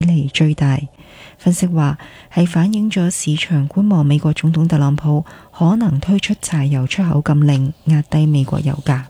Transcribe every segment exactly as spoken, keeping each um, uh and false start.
嚟最大。分析話係反映咗市場觀望美國總統特朗普可能推出柴油出口禁令，壓低美國油價。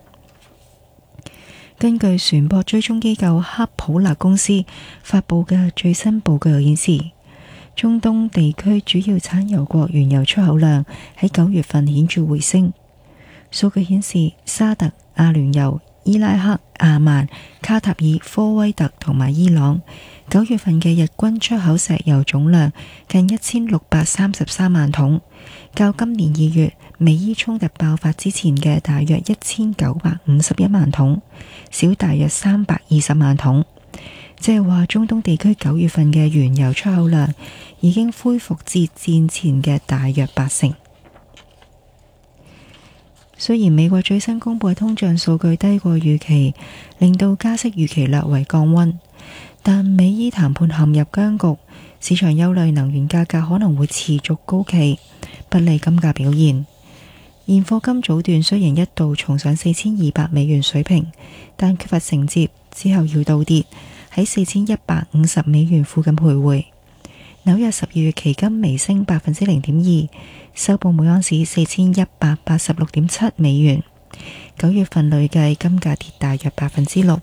根據船舶追蹤機構克普勒公司發佈嘅最新報告顯示，中東地區主要產油國原油出口量喺九月份顯著回升。數據顯示，沙特、阿聯酋、伊拉克、阿曼、卡塔爾、科威特同埋伊朗九月份嘅日均出口石油總量近一千六百三十三萬桶，較今年二月美伊衝突爆發之前嘅大約一千九百五十一萬桶少大約三百二十萬桶。即係話，中東地區九月份嘅原油出口量已經恢復至戰前嘅大約八成。雖然美國最新公布嘅通脹數據低過預期，令到加息預期略為降溫，但美伊談判陷入僵局，市場憂慮能源價格可能會持續高企，不利金價表現。現貨金早段雖然一度重上四千二百美元水平，但缺乏承接，之後要倒跌，喺四千一百五十美元附近徘徊。紐約十二月期金微升百分之零點二，收報每盎司四千一百八十六點七美元。九月份累計金價跌大約百分之六。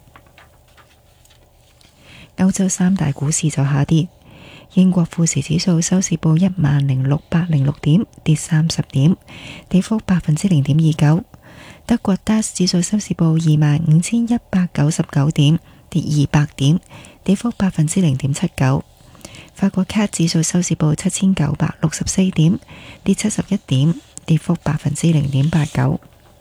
歐洲三大股市就下跌，英國富時指數收市報一萬零六百零六點，跌三十點，跌幅百分之零點二九。德國 D A X 指數收市報二萬五千一百九十九點，跌二百點，跌幅百分之零點七九。法國 C A C 指數收市報七千九百六十四點，跌七十一點，跌幅百分之零點八九。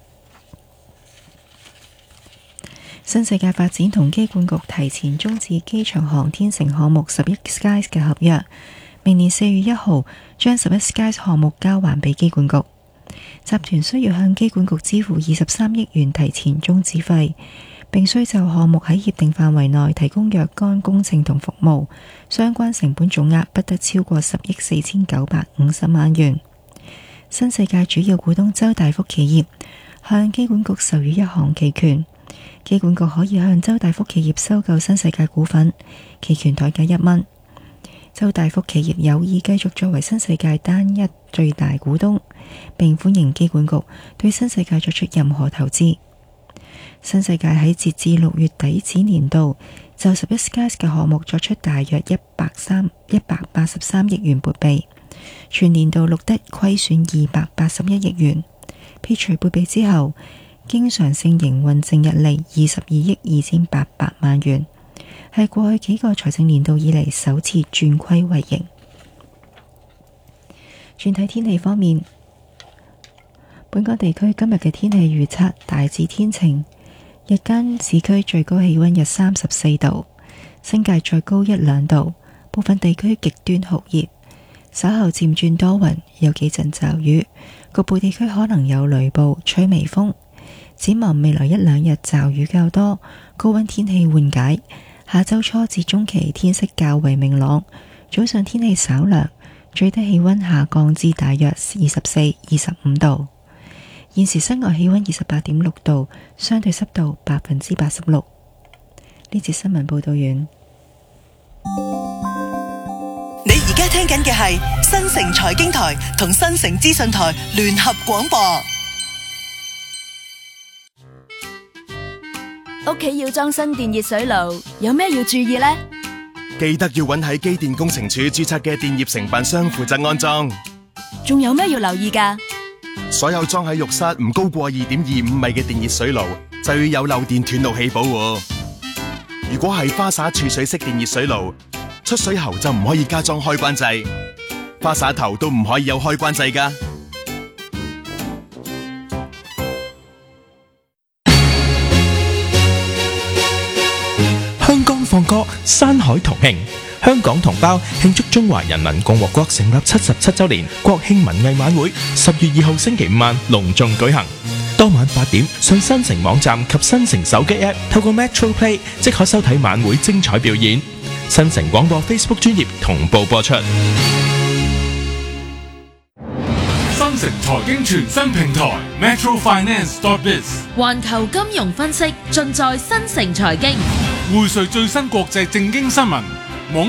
新世界發展同機管局提前終止機場航天城項目十一 Skies 嘅合約，明年四月一號將十一 Skies 項目交還俾機管局。集團需要向機管局支付二十三億元提前終止費，並需就項目喺協定範圍內提供若干工程同服務，相關成本總額不得超過十億四千九百五十萬元。新世界主要股東周大福企業向機管局授予一項期權，機管局可以向周大福企業收購新世界股份，期權代價一蚊。周大福企業有意繼續作為新世界單一最大股東，並歡迎機管局對新世界作出任何投資。新世界喺截至六月底止年度就十一 Skies 嘅項目作出大約一百三一百八十三億元撥備，全年度錄得虧損二百八十一億元。撇除撥備之後，經常性營運淨溢利二十二億二千八百萬元，係過去幾個財政年度以嚟首次轉虧為盈。轉睇天氣方面，本港地區今日嘅天氣預測大致天晴，日間市區最高氣溫約三十四度，新界再高一兩度，部分地區極端酷熱，稍後漸轉多雲，有幾陣驟雨，局部地區可能有雷暴，吹微風。展望未來一兩日驟雨較多，高溫天氣緩解。下周初至中期天色較為明朗，早上天氣稍涼，最低氣溫下降至大約二十四、二十五度。現時室外氣溫二十八點六度，相對濕度百分之八十六。呢節新聞報道完。 你而家聽緊嘅係新城財經台同新城資訊台聯合廣播。 屋企要裝新電熱水爐，有咩要注意呢？ 記得要揾喺機電工程署註冊嘅電業承辦商負責安裝。 仲有咩要留意㗎？ 所有裝喺浴室唔高過二點二五米嘅電熱水爐，就要有漏電斷路器保護。如果係花灑儲水式電熱水爐，出水喉就唔可以加裝開關掣，花灑頭都唔可以有開關掣㗎。 香港放歌，山海同慶，香港同胞慶祝中華人民共和國成立七十七周年國慶文藝晚會，十月二號星期五晚隆重舉行。當晚八點上新城網站及新城手機 App 透過 Metro Play 即可收睇晚會精彩表演。新城廣播 Facebook 專頁同步播出。 新城財經全新平台 Metro Finance dot biz， 環球金融分析盡在新城財經， 匯萃最新國際政經新聞，